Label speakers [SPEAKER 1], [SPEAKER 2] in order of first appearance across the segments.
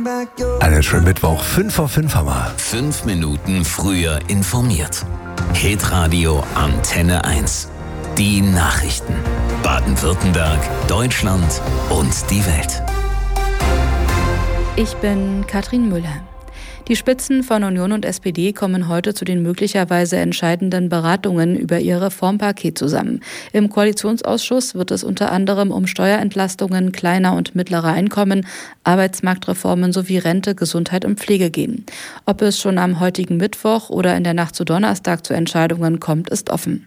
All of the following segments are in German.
[SPEAKER 1] Einen schönen Mittwoch, 5:05 haben wir.
[SPEAKER 2] 5 Minuten früher informiert. Hitradio Antenne 1. Die Nachrichten. Baden-Württemberg, Deutschland und die Welt.
[SPEAKER 3] Ich bin Katrin Müller. Die Spitzen von Union und SPD kommen heute zu den möglicherweise entscheidenden Beratungen über ihr Reformpaket zusammen. Im Koalitionsausschuss wird es unter anderem um Steuerentlastungen kleiner und mittlerer Einkommen, Arbeitsmarktreformen sowie Rente, Gesundheit und Pflege gehen. Ob es schon am heutigen Mittwoch oder in der Nacht zu Donnerstag zu Entscheidungen kommt, ist offen.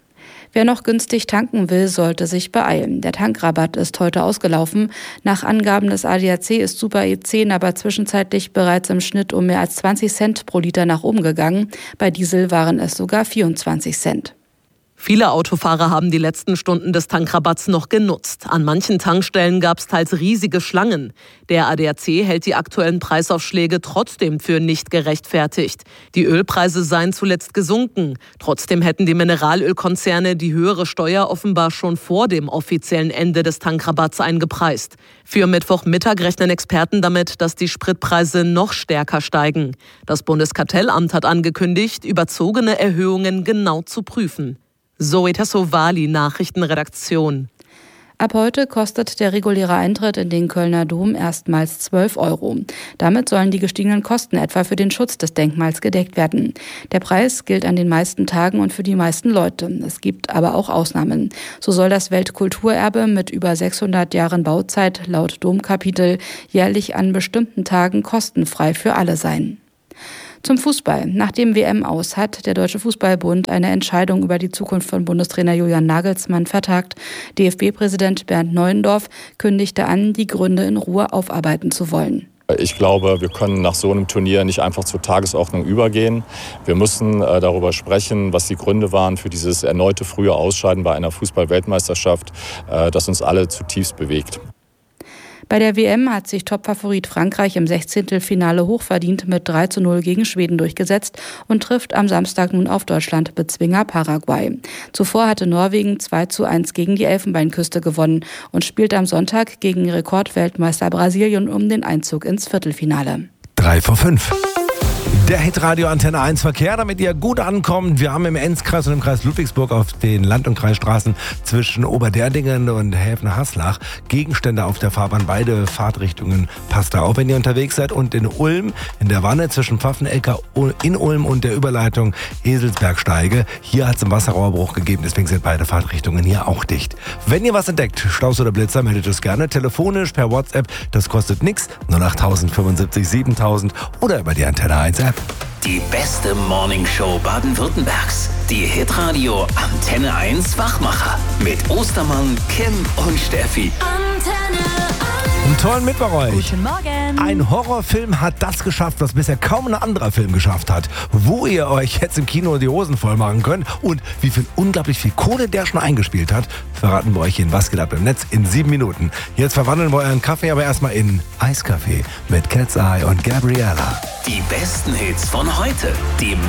[SPEAKER 3] Wer noch günstig tanken will, sollte sich beeilen. Der Tankrabatt ist heute ausgelaufen. Nach Angaben des ADAC ist Super E10 aber zwischenzeitlich bereits im Schnitt um mehr als 20 Cent pro Liter nach oben gegangen. Bei Diesel waren es sogar 24 Cent.
[SPEAKER 4] Viele Autofahrer haben die letzten Stunden des Tankrabatts noch genutzt. An manchen Tankstellen gab es teils riesige Schlangen. Der ADAC hält die aktuellen Preisaufschläge trotzdem für nicht gerechtfertigt. Die Ölpreise seien zuletzt gesunken. Trotzdem hätten die Mineralölkonzerne die höhere Steuer offenbar schon vor dem offiziellen Ende des Tankrabatts eingepreist. Für Mittwochmittag rechnen Experten damit, dass die Spritpreise noch stärker steigen. Das Bundeskartellamt hat angekündigt, überzogene Erhöhungen genau zu prüfen. Zoe Tassovali, Nachrichtenredaktion.
[SPEAKER 3] Ab heute kostet der reguläre Eintritt in den Kölner Dom erstmals 12 €. Damit sollen die gestiegenen Kosten etwa für den Schutz des Denkmals gedeckt werden. Der Preis gilt an den meisten Tagen und für die meisten Leute. Es gibt aber auch Ausnahmen. So soll das Weltkulturerbe mit über 600 Jahren Bauzeit laut Domkapitel jährlich an bestimmten Tagen kostenfrei für alle sein. Zum Fußball. Nach dem WM-Aus hat der Deutsche Fußballbund eine Entscheidung über die Zukunft von Bundestrainer Julian Nagelsmann vertagt. DFB-Präsident Bernd Neuendorf kündigte an, die Gründe in Ruhe aufarbeiten zu wollen.
[SPEAKER 5] Ich glaube, wir können nach so einem Turnier nicht einfach zur Tagesordnung übergehen. Wir müssen darüber sprechen, was die Gründe waren für dieses erneute frühe Ausscheiden bei einer Fußball-Weltmeisterschaft, das uns alle zutiefst bewegt.
[SPEAKER 3] Bei der WM hat sich Topfavorit Frankreich im 16. hochverdient mit 3:0 gegen Schweden durchgesetzt und trifft am Samstag nun auf Deutschland-Bezwinger Paraguay. Zuvor hatte Norwegen 2:1 gegen die Elfenbeinküste gewonnen und spielt am Sonntag gegen Rekordweltmeister Brasilien um den Einzug ins Viertelfinale.
[SPEAKER 1] 5:03. Der Hitradio Antenne 1 Verkehr, damit ihr gut ankommt. Wir haben im Enzkreis und im Kreis Ludwigsburg auf den Land- und Kreisstraßen zwischen Oberderdingen und Häfen-Haslach Gegenstände auf der Fahrbahn. Beide Fahrtrichtungen passt da auf, wenn ihr unterwegs seid. Und in Ulm, in der Wanne zwischen Pfaffenelker in Ulm und der Überleitung Eselsbergsteige, hier hat es einen Wasserrohrbruch gegeben, deswegen sind beide Fahrtrichtungen hier auch dicht. Wenn ihr was entdeckt, Staus oder Blitzer, meldet es gerne telefonisch per WhatsApp. Das kostet nichts. 08000 75 7000 oder über die Antenne 1 App.
[SPEAKER 2] Die beste Morningshow Baden-Württembergs. Die Hitradio Antenne 1 Wachmacher. Mit Ostermann, Kim und Steffi.
[SPEAKER 3] Antenne 1.
[SPEAKER 1] Einen tollen Mittwoch euch.
[SPEAKER 3] Guten Morgen.
[SPEAKER 1] Ein Horrorfilm hat das geschafft, was bisher kaum ein anderer Film geschafft hat. Wo ihr euch jetzt im Kino die Hosen voll machen könnt und wie unglaublich viel Kohle der schon eingespielt hat, verraten wir euch in Was geht ab im Netz in 7 Minuten. Jetzt verwandeln wir euren Kaffee aber erstmal in Eiskaffee mit Cat's Eye und Gabriella.
[SPEAKER 2] Die besten Hits von heute. Die